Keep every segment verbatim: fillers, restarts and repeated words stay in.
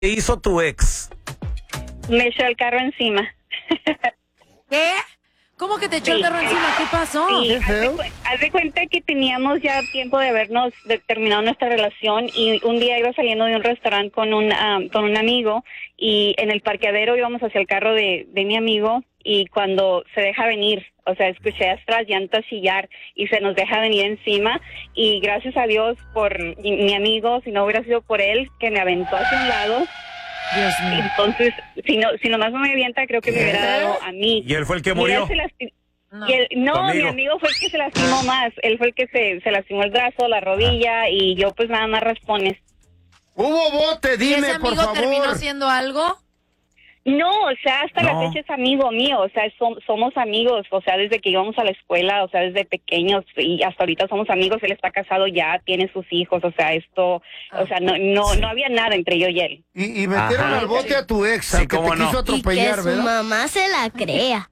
¿Qué hizo tu ex? Me echó el carro encima. ¿Qué? ¿Cómo que te echó el Sí. carro encima? ¿Qué pasó? Sí, haz de, cu- haz de cuenta que teníamos ya tiempo de habernos de, terminado nuestra relación y un día iba saliendo de un restaurante con un um, con un amigo y en el parqueadero íbamos hacia el carro de, de mi amigo y cuando se deja venir, o sea, escuché atrás llantas chillar y se nos deja venir encima y gracias a Dios por mi, mi amigo, si no hubiera sido por él que me aventó hacia un lado. Dios mío. Entonces, si no, si nomás no me avienta, creo que me hubiera dado a mí. ¿Y él fue el que Y él murió? se lasti- No. y él- no, ¿Tu amigo? mi amigo fue el que se lastimó más. Él fue el que se, se lastimó el brazo, la rodilla y yo pues nada más raspones. Hubo bote, ¿Y dime, ese por amigo favor. terminó haciendo algo? No, o sea, hasta No. la fecha es amigo mío, o sea, som- somos amigos, o sea, desde que íbamos a la escuela, o sea, desde pequeños y hasta ahorita somos amigos. Él está casado ya, tiene sus hijos, o sea, esto, o sea, no no no había nada entre yo y él. Y, y metieron Ajá. al bote a tu ex, Sí, al que cómo te no. quiso Y que atropellar, su ¿verdad? mamá se la crea.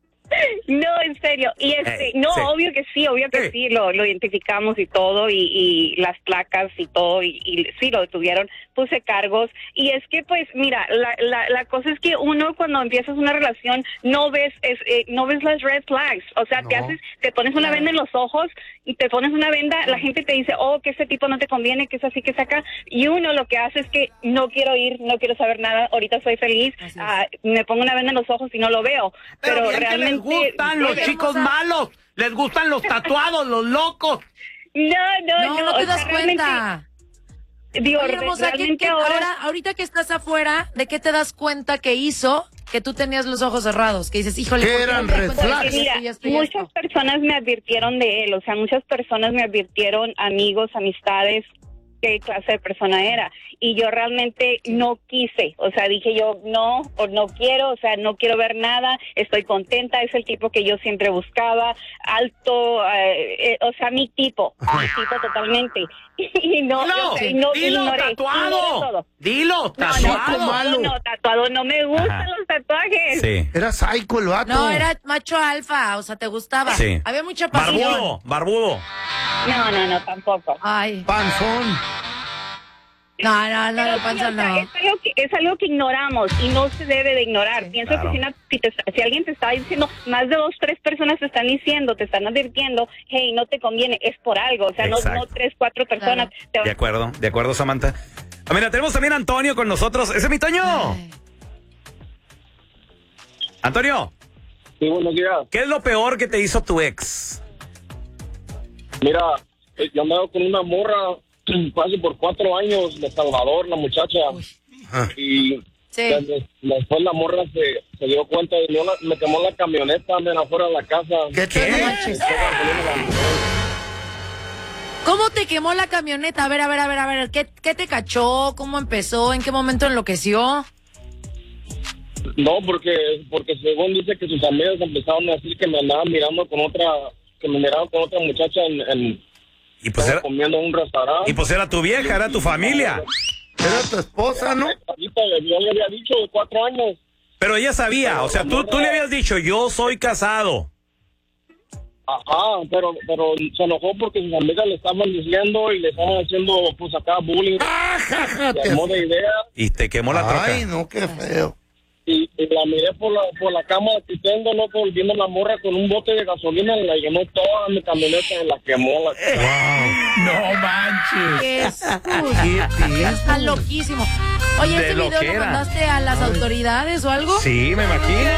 No, en serio. Y este, Eh, no, sí. obvio que sí, obvio que Sí. sí, lo, lo identificamos y todo, y, y las placas y todo, y, y sí lo detuvieron, puse cargos. Y es que, pues, mira, la, la, la cosa es que uno cuando empiezas una relación no ves es, eh, no ves las red flags. O sea, te No. haces, te pones una venda en los ojos y te pones una venda, la gente te dice, oh, que ese tipo no te conviene, que es así, que es acá. Y uno lo que hace es que no quiero ir, no quiero saber nada, ahorita soy feliz, Así es. ah, me pongo una venda en los ojos y no lo veo. Pero, Pero, bien realmente... que les gustan los debe- chicos malos, les gustan los tatuados, los locos. No, no, No, no. no te o sea, das realmente, cuenta. Digo, Oye, re- hermosa, ¿qué- realmente qué- ahora... ahora, ahorita que estás afuera, ¿de qué te das cuenta que hizo que tú tenías los ojos cerrados? Que dices, híjole, ¿Qué ¿por qué eran no me di red cuenta de flags? esto, Mira, esto y esto y muchas esto? personas me advirtieron de él, o sea, muchas personas me advirtieron, amigos, amistades, qué clase de persona era. Y yo realmente no quise, o sea, dije yo no, o no quiero, o sea, no quiero ver nada, estoy contenta, es el tipo que yo siempre buscaba, alto, eh, eh, o sea, mi tipo, mi tipo totalmente. Y no, Dilo, o sea, y no, dilo, ignoré, ignoré tatuado. todo. Dilo, No, no, tatuado. no, malo. no, tatuado, no me gustan Ajá. los tatuajes. Sí. Era psycho el vato. No, era macho alfa, o sea, te gustaba. Sí. Había mucha pasión. Barbudo, barbudo. No, no, no, tampoco. Ay, Panzón. no, no, no, Pero no, panza sí, o sea, no. es, algo que, es algo que ignoramos y no se debe de ignorar. Pienso claro. que si, una- si, te- si alguien te está diciendo, más de dos, tres personas te están diciendo, te están advirtiendo, hey, no te conviene, es por algo. O sea, no, Exacto. no tres, cuatro personas. te De van- acuerdo, de acuerdo, Samantha. Ah, mira, tenemos también a Antonio con nosotros. ¿Ese es mi Toño? Ay. Antonio, Sí, buenos días. ¿qué es lo peor que te hizo tu ex? Mira, eh, yo andaba con una morra casi por cuatro años de Salvador, la muchacha. Y Sí. des- después la morra se, se dio cuenta y me, me quemó la camioneta, me afuera de la casa. ¿Qué te No dio? manches. ¿Cómo te quemó la camioneta? A ver, a ver, a ver, a ver, ¿qué, qué te cachó? ¿Cómo empezó? ¿En qué momento enloqueció? No, porque porque según dice que sus amigas empezaron a decir que me andaban mirando con otra, que me miraban con otra muchacha en, en Y pues, estaba era, comiendo en un restaurante. y pues era tu vieja, era tu familia. Era tu esposa, ¿no? Ahorita yo le había dicho de cuatro años. Pero ella sabía, o sea, tú, tú le habías dicho, yo soy casado. Ajá, pero pero se enojó porque sus amigas le estaban diciendo y le estaban haciendo, pues acá, bullying. Se armó de idea Y te quemó la Ay, troca. no, qué feo. y, y la miré por la por la cama que tengo, loco, viendo la morra con un bote de gasolina, la llenó toda mi camioneta y la quemó. La... No manches. ¿Qué es? Está loquísimo. Oye, De ¿este lo video que lo era. mandaste a las autoridades o algo? Sí, me imagino.